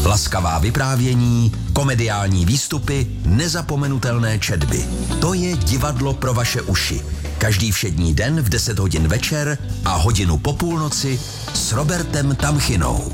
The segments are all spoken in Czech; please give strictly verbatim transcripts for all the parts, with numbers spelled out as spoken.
Laskavá vyprávění, komediální výstupy, nezapomenutelné četby. To je divadlo pro vaše uši. Každý všední den v deset hodin večer a hodinu po půlnoci s Robertem Tamchinou.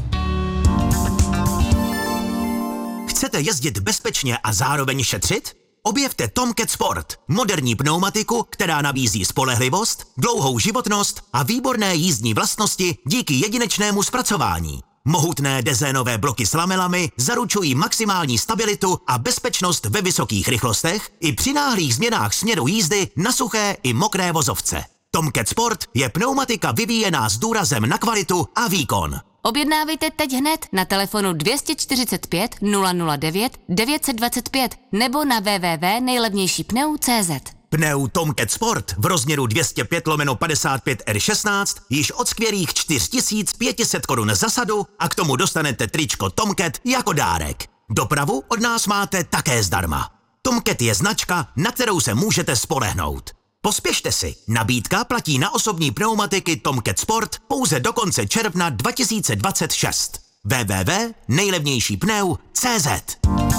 Chcete jezdit bezpečně a zároveň šetřit? Objevte Tomcat Sport, moderní pneumatiku, která nabízí spolehlivost, dlouhou životnost a výborné jízdní vlastnosti díky jedinečnému zpracování. Mohutné dezénové bloky s lamelami zaručují maximální stabilitu a bezpečnost ve vysokých rychlostech i při náhlých změnách směru jízdy na suché i mokré vozovce. Tomcat Sport je pneumatika vyvíjená s důrazem na kvalitu a výkon. Objednávejte teď hned na telefonu dvě stě čtyřicet pět nula nula devět devět set dvacet pět nebo na w w w tečka nejlevnější pneu tečka cé zet. Pneu Tomcat Sport v rozměru dvě stě pět lomeno padesát pět R šestnáct již od skvělých čtyři tisíce pět set korun za sadu a k tomu dostanete tričko Tomcat jako dárek. Dopravu od nás máte také zdarma. Tomcat je značka, na kterou se můžete spolehnout. Pospěšte si, nabídka platí na osobní pneumatiky Tomcat Sport pouze do konce června dva tisíce dvacet šest. w w w tečka nejlevnější pneu tečka cé zet.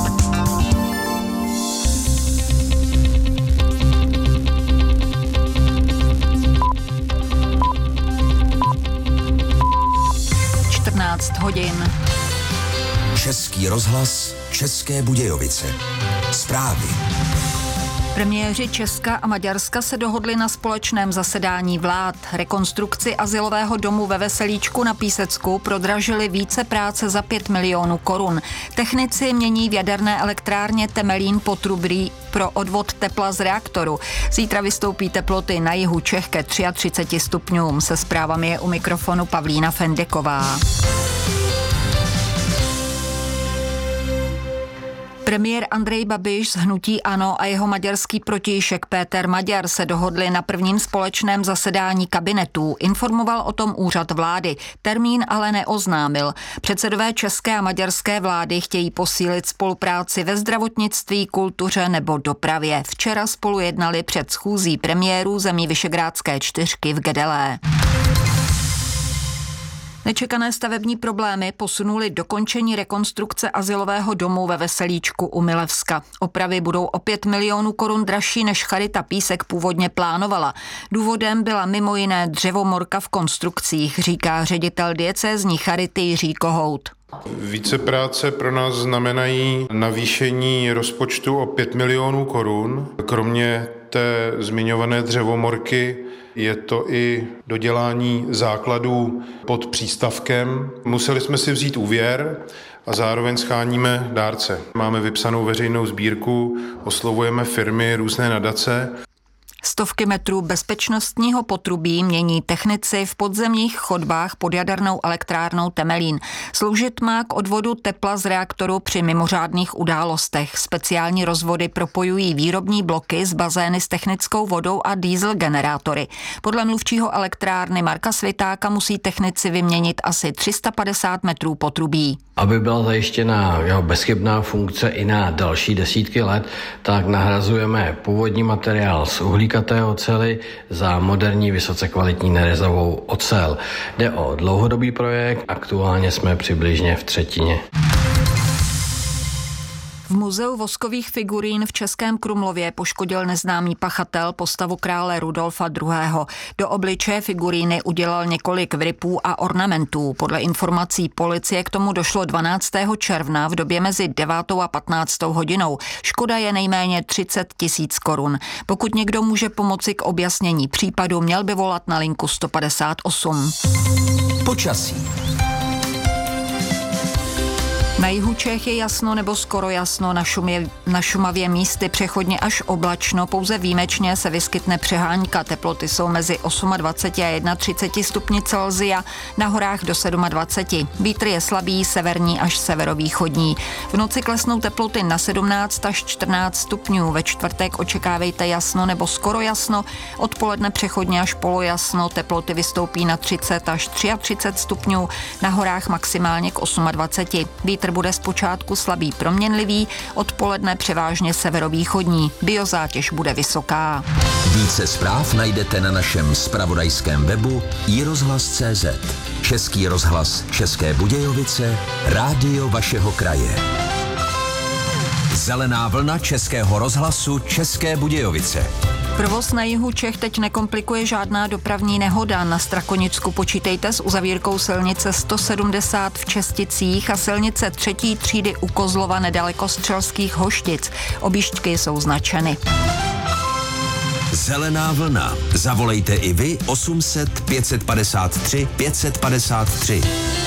čtrnáct hodin. Český rozhlas, České Budějovice. Zprávy. Premiéři Česka a Maďarska se dohodli na společném zasedání vlád. Rekonstrukci azylového domu ve Veselíčku na Písecku prodražili více práce za pět milionů korun. Technici mění v jaderné elektrárně Temelín potrubí pro odvod tepla z reaktoru. Zítra vystoupí teploty na jihu Čech ke třiatřiceti třemi stupňům. Se zprávami je u mikrofonu Pavlína Fendeková. Premiér Andrej Babiš z hnutí ANO a jeho maďarský protějšek Péter Maďar se dohodli na prvním společném zasedání kabinetů. Informoval o tom úřad vlády. Termín ale neoznámil. Předsedové české a maďarské vlády chtějí posílit spolupráci ve zdravotnictví, kultuře nebo dopravě. Včera spolu jednali před schůzí premiérů zemí Visegrádské čtyřky v Gedelé. Nečekané stavební problémy posunuly dokončení rekonstrukce azylového domu ve Veselíčku u Milevska. Opravy budou o pět milionů korun dražší, než Charita Písek původně plánovala. Důvodem byla mimo jiné dřevomorka v konstrukcích, říká ředitel diecézní Charity Jiří Kohout. Více práce pro nás znamenají navýšení rozpočtu o pět milionů korun. Kromě té zmiňované dřevomorky je to i dodělání základů pod přístavkem. Museli jsme si vzít úvěr a zároveň scháníme dárce. Máme vypsanou veřejnou sbírku, oslovujeme firmy, různé nadace. Stovky metrů bezpečnostního potrubí mění technici v podzemních chodbách pod jadernou elektrárnou Temelín. Sloužit má k odvodu tepla z reaktoru při mimořádných událostech. Speciální rozvody propojují výrobní bloky s bazény s technickou vodou a diesel generátory. Podle mluvčího elektrárny Marka Svitáka musí technici vyměnit asi tři sta padesát metrů potrubí. Aby byla zajištěna jeho bezchybná funkce i na další desítky let, tak nahrazujeme původní materiál z uhlíkaté oceli za moderní vysoce kvalitní nerezovou ocel. Jde o dlouhodobý projekt, aktuálně jsme přibližně v třetině. V muzeu voskových figurín v Českém Krumlově poškodil neznámý pachatel postavu krále Rudolfa druhého. Do obličeje figuríny udělal několik vrypů a ornamentů. Podle informací policie k tomu došlo dvanáctého června v době mezi devátou a patnáctou hodinou. Škoda je nejméně třicet tisíc korun. Pokud někdo může pomoci k objasnění případu, měl by volat na linku sto padesát osm. Počasí. Na jihu Čech je jasno nebo skoro jasno, na, Šumě, na Šumavě místy přechodně až oblačno, pouze výjimečně se vyskytne přehánka. Teploty jsou mezi dvacet osm a třicet jedna stupni Celsia, na horách do dvacet sedm. Vítr je slabý, severní až severovýchodní. V noci klesnou teploty na sedmnáct až čtrnáct stupňů. Ve čtvrtek očekávejte jasno nebo skoro jasno, odpoledne přechodně až polojasno, teploty vystoupí na třicet až třiatřicet stupňů, na horách maximálně k dvacet osm. Vítr vítr bude zpočátku slabý proměnlivý, odpoledne převážně severovýchodní. Biozátěž bude vysoká. Více zpráv najdete na našem zpravodajském webu i rozhlas tečka cé zet. Český rozhlas České Budějovice, rádio vašeho kraje. Zelená vlna Českého rozhlasu České Budějovice. Provoz na jihu Čech teď nekomplikuje žádná dopravní nehoda. Na Strakonicku počítejte s uzavírkou silnice sto sedmdesát v Česticích a silnice třetí třídy u Kozlova nedaleko Střelských Hoštic. Objížďky jsou značeny. Zelená vlna. Zavolejte i vy osm set pět set padesát tři pět set padesát tři.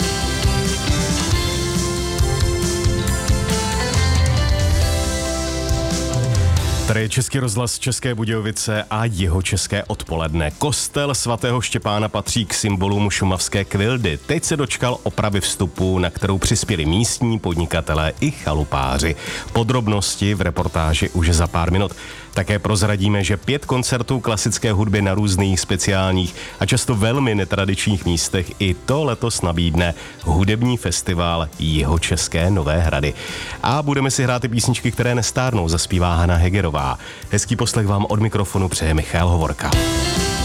Tady je Český rozhlas České Budějovice a jeho české odpoledne. Kostel svatého Štěpána patří k symbolům šumavské Kvildy. Teď se dočkal opravy vstupu, na kterou přispěli místní podnikatelé i chalupáři. Podrobnosti v reportáži už za pár minut. Také prozradíme, že pět koncertů klasické hudby na různých speciálních a často velmi netradičních místech i to letos nabídne hudební festival Jihočeské Nové Hrady. A budeme si hrát i písničky, které nestárnou, zaspívá Hana Hegerová. Hezký poslech vám od mikrofonu přeje Michal Hovorka.